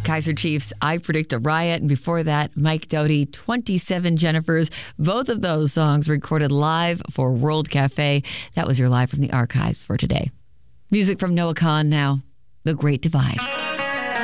Kaiser Chiefs, I Predict a Riot. And before that, Mike Doughty, 27 Jennifers. Both of those songs recorded live for World Cafe. That was your Live from the Archives for today. Music from Noah Kahan now, The Great Divide.